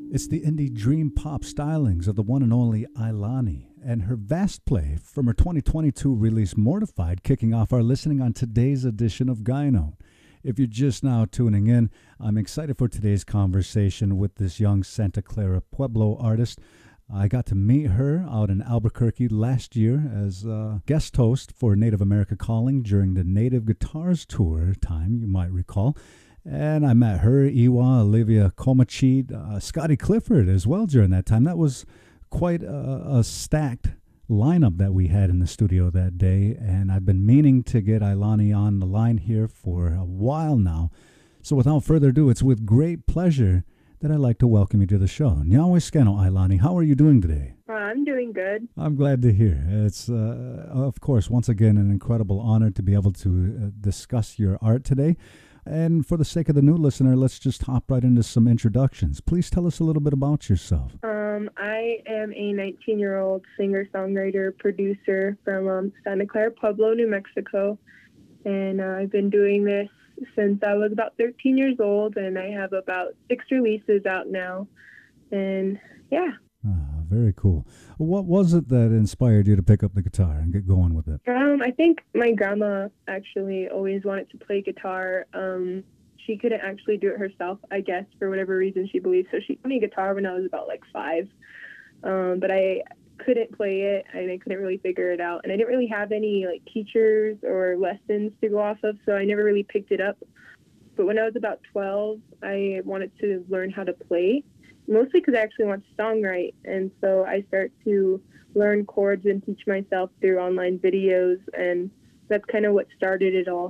It's the indie dream pop stylings of the one and only Ailani and her vast play from her 2022 release Mortified, kicking off our listening on today's edition of Gyno. If you're just now tuning in, I'm excited for today's conversation with this young Santa Clara Pueblo artist. I got to meet her out in Albuquerque last year as a guest host for Native America Calling during the Native Guitars Tour time, you might recall. And I met her, Iwa, Olivia Comachid, Scotty Clifford as well during that time. That was quite a stacked lineup that we had in the studio that day. And I've been meaning to get Ailani on the line here for a while now. So without further ado, it's with great pleasure that I'd like to welcome you to the show. Nyaweskeno, Ailani, how are you doing today? I'm doing good. I'm glad to hear. It's, of course, once again, an incredible honor to be able to discuss your art today. And for the sake of the new listener, let's just hop right into some introductions. Please tell us a little bit about yourself. I am a 19-year-old singer-songwriter, producer from Santa Clara, Pueblo, New Mexico. And I've been doing this since I was about 13 years old, and I have about 6 releases out now. And yeah. Very cool. What was it that inspired you to pick up the guitar and get going with it? I think my grandma actually always wanted to play guitar. She couldn't actually do it herself, I guess, for whatever reason she believes. So she got me a guitar when I was about like 5. But I couldn't play it, and I couldn't really figure it out. And I didn't really have any like teachers or lessons to go off of, so I never really picked it up. But when I was about 12, I wanted to learn how to play, mostly because I actually want to songwrite. And so I start to learn chords and teach myself through online videos, and that's kind of what started it all.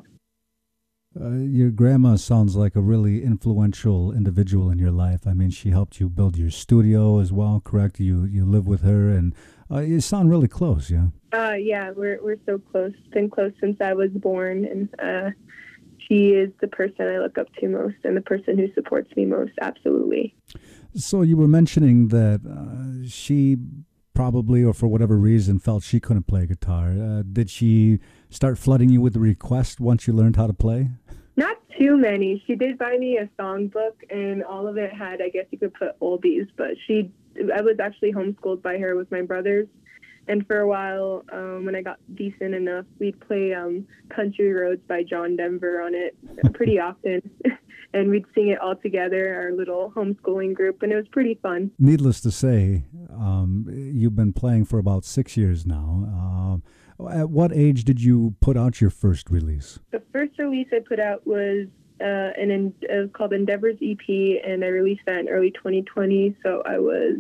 Your grandma sounds like a really influential individual in your life. I mean, she helped you build your studio as well, correct? You live with her, and you sound really close, yeah? Yeah, we're so close. Been close since I was born, and she is the person I look up to most and the person who supports me most, absolutely. So you were mentioning that she probably, or for whatever reason, felt she couldn't play guitar. Did she start flooding you with the request once you learned how to play? Not too many. She did buy me a songbook, and all of it had, I guess you could put oldies, but I was actually homeschooled by her with my brothers. And for a while, when I got decent enough, we'd play Country Roads by John Denver on it pretty often. And we'd sing it all together, our little homeschooling group, and it was pretty fun. Needless to say, you've been playing for about 6 years now. At what age did you put out your first release? The first release I put out was it was called Endeavors EP, and I released that in early 2020, so I was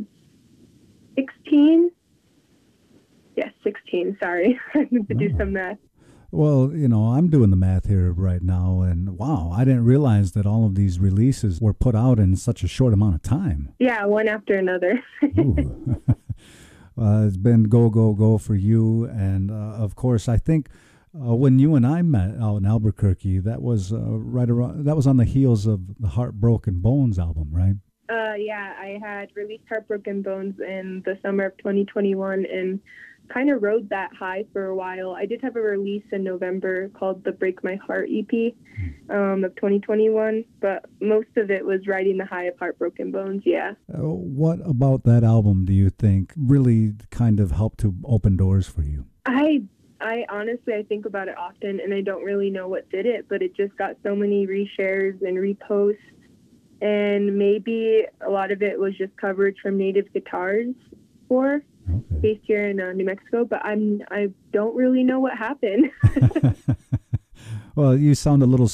16. Yes, 16, sorry. I need to do some math. Well, I'm doing the math here right now, and wow, I didn't realize that all of these releases were put out in such a short amount of time. Yeah, one after another. It's been go for you, and of course, I think when you and I met out in Albuquerque, that was that was on the heels of the Heartbroken Bones album, right? Yeah, I had released Heartbroken Bones in the summer of 2021, and kind of rode that high for a while. I did have a release in November called the Break My Heart EP of 2021, but most of it was riding the high of Heartbroken Bones, yeah. What about that album do you think really kind of helped to open doors for you? I honestly, I think about it often, and I don't really know what did it, but it just got so many reshares and reposts, and maybe a lot of it was just coverage from Native Guitars based here in New Mexico, but I don't really know what happened. Well, you sound a little